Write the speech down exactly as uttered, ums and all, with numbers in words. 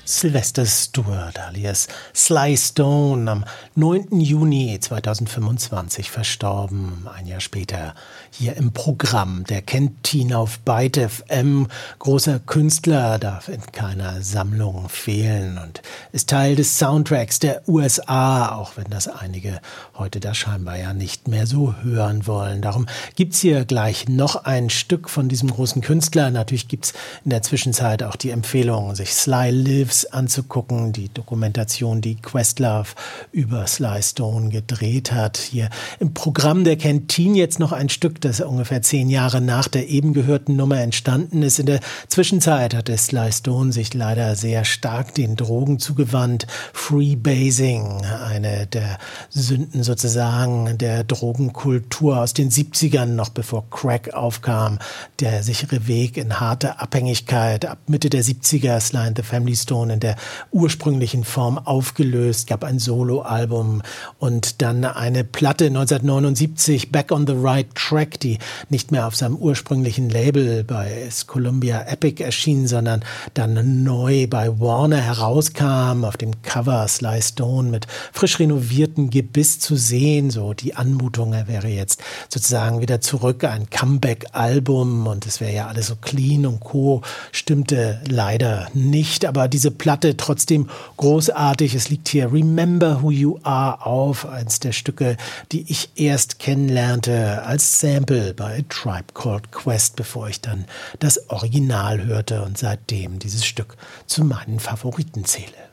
Sylvester Stewart alias Sly Stone, am neunten Juni zweitausendfünfundzwanzig verstorben, ein Jahr später hier im Programm. Der kennt ihn auf Byte F M, großer Künstler, darf in keiner Sammlung fehlen und ist Teil des Soundtracks der U S A, auch wenn das einige heute da scheinbar ja nicht mehr so hören wollen. Darum gibt's hier gleich noch ein Stück von diesem großen Künstler. Natürlich gibt's in der Zwischenzeit auch die Empfehlung, sich Sly Lives anzugucken, die Dokumentation, die Questlove über Sly Stone gedreht hat. Hier im Programm der kennt ihn jetzt noch ein Stück, das ungefähr zehn Jahre nach der eben gehörten Nummer entstanden ist. In der Zwischenzeit hatte Sly Stone sich leider sehr stark den Drogen zugewandt. Freebasing, eine der Sünden sozusagen der Drogenkultur aus den siebzigern, noch bevor Crack aufkam, der sichere Weg in harte Abhängigkeit. Ab Mitte der siebziger Sly and the Family Stone in der ursprünglichen Form aufgelöst, gab ein Soloalbum und dann eine Platte neunzehnhundertneunundsiebzig, Back on the Right Track, die nicht mehr auf seinem ursprünglichen Label bei Columbia Epic erschien, sondern dann neu bei Warner herauskam, auf dem Cover Sly Stone mit frisch renoviertem Gebiss zu sehen, so die Anmutung, er wäre jetzt sozusagen wieder zurück, ein Comeback-Album und es wäre ja alles so clean und co, stimmte leider nicht, aber diese Platte trotzdem großartig. Es liegt hier Remember Who You Are auf, eins der Stücke, die ich erst kennenlernte als Sample bei Tribe Called Quest, bevor ich dann das Original hörte und seitdem dieses Stück zu meinen Favoriten zähle.